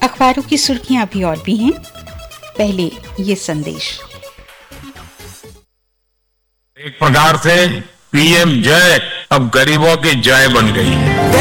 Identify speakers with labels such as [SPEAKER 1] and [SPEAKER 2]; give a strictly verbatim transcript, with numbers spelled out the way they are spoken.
[SPEAKER 1] अखबारों की सुर्खियां भी और भी हैं। पहले ये संदेश।
[SPEAKER 2] एक प्रकार से पीएम जय अब गरीबों की जय बन गई है।